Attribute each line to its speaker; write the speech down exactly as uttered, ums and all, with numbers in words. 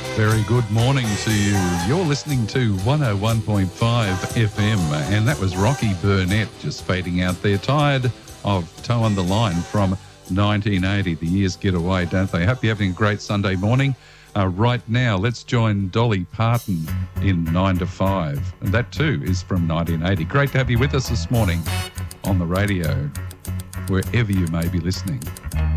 Speaker 1: Very good morning to you. You're listening to one oh one point five F M, and that was Rocky Burnett just fading out there. Tired of Towing the Line from nineteen eighty. The years get away, don't they? Hope you're having a great Sunday morning. Uh, right now, let's join Dolly Parton in nine to five. And that too is from nineteen eighty. Great to have you with us this morning on the radio, wherever you may be listening.